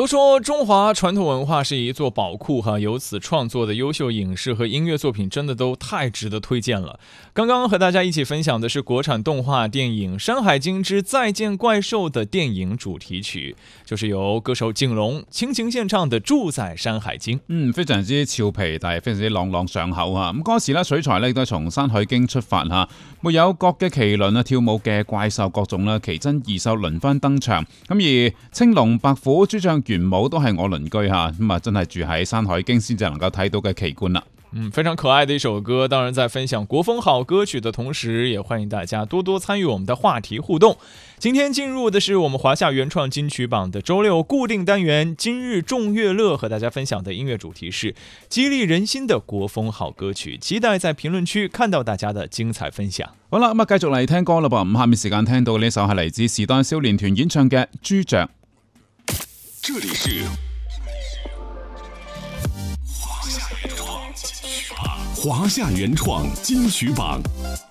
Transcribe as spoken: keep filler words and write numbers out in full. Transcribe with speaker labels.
Speaker 1: 都说中华传统文化是一座宝库哈，由此创作的优秀影视和音乐作品真的都太值得推荐了。刚刚和大家一起分享的是国产动画电影《山海经之再见怪兽》的電影主題曲，就是由歌手景龍傾情獻唱的《住在山海經》。
Speaker 2: 嗯，非常之俏皮，但係非常之朗朗上口啊！咁歌詞咧取材咧都係從《山海經》出發嚇，沒有角嘅麒麟啊，跳舞嘅怪獸各種啦，奇珍異獸輪番登場。咁而青龍、白虎、朱雀、玄武都係我鄰居嚇，咁啊真係住喺《山海經》先至能夠睇到嘅奇觀啦。
Speaker 1: 嗯，非常可愛的一首歌。當然在分享國風好歌曲的同時，也歡迎大家多多參與我們的話題互動。今天進入的是我們華夏原創金曲榜的周六固定單元今日眾樂樂，和大家分享的音樂主題是激勵人心的國風好歌曲，期待在評論區看到大家的精彩分享。
Speaker 2: 好啦，咁啊繼續嚟聽歌啦噃，咁下面時間聽到呢首係嚟自時代少年團演唱嘅《朱雀》。
Speaker 3: 這裡是華夏原創金曲榜。